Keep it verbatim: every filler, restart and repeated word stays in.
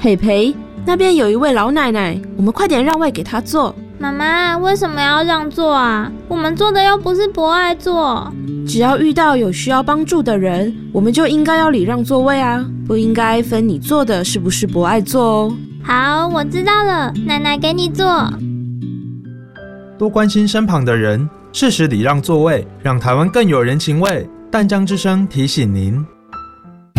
培培，那边有一位老奶奶，我们快点让位给她坐。 妈妈，为什么要让座啊？我们做的又不是博爱座。 只要遇到有需要帮助的人，我们就应该要礼让座位啊，不应该分你坐的是不是博爱座哦。 好，我知道了，奶奶给你坐。 多关心身旁的人，适时礼让座位，让台湾更有人情味。淡江之声提醒您。